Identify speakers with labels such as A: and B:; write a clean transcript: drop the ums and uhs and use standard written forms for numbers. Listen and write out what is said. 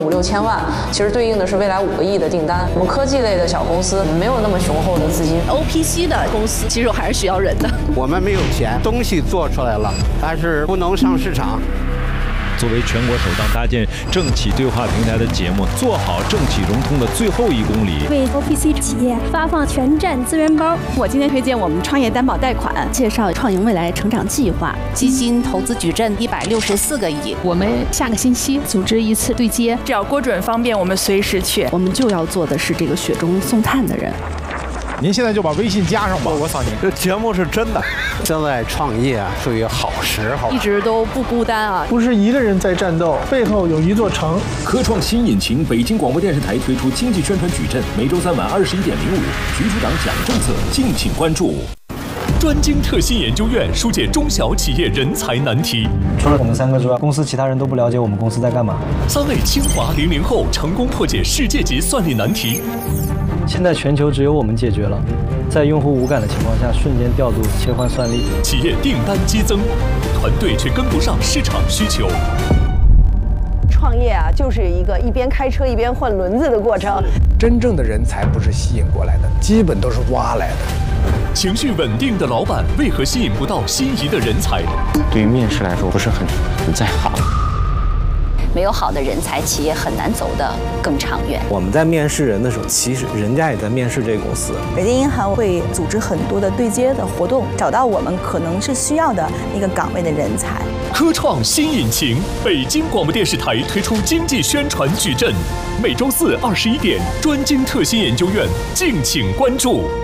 A: 5、6千万，其实对应的是未来5个亿的订单。我们科技类的小公司没有那么雄厚的资金
B: ，OPC 的公司其实还是需要人的。
C: 我们没有钱，东西做出来了，但是不能上市场。
D: 作为全国首档搭建政企对话平台的节目，做好政企融通的最后1公里，
E: 为 OPC 企业发放全站资源包。
B: 我今天推荐我们创业担保贷款，
F: 介绍创盈未来成长计划，
G: 基金投资矩阵164个亿。
H: 我们下个星期组织一次对接，
I: 只要郭准方便，我们随时去。
F: 我们就要做的是这个雪中送炭的人。
J: 您现在就把微信加上吧，
K: 我扫您。这节目是真的。
C: 现在创业啊，属于好时候，
B: 一直都不孤单啊，
L: 不是一个人在战斗，背后有一座城。
M: 科创新引擎，北京广播电视台推出经济宣传矩阵，每周3晚21.05，局处长讲政策，敬请关注。
N: 专精特新研究院疏解中小企业人才难题。
O: 除了我们3个之外，公司其他人都不了解我们公司在干嘛。
N: 3位清华00后成功破解世界级算力难题。
O: 现在全球只有我们解决了，在用户无感的情况下，瞬间调度切换算力。
N: 企业订单激增，团队却跟不上市场需求。
P: 创业啊，就是一边开车一边换轮子的过程。
J: 真正的人才不是吸引过来的，基本都是挖来的。
N: 情绪稳定的老板为何吸引不到心仪的人才？
Q: 对于面试来说，不是很在行。
G: 没有好的人才，企业很难走得更长远。
R: 我们在面试人的时候，其实人家也在面试这个公司。
S: 北京银行会组织很多的对接的活动，找到我们可能是需要的一个岗位的人才。
N: 科创新引擎，北京广播电视台推出经济宣传矩阵，每周4 21点，专精特新研究院，敬请关注。